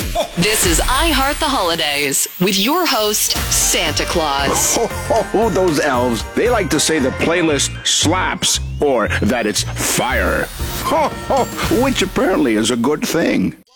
This is I Heart the Holidays with your host, Santa Claus. Oh, those elves. They like to say the playlist slaps or that it's fire. Which apparently is a good thing.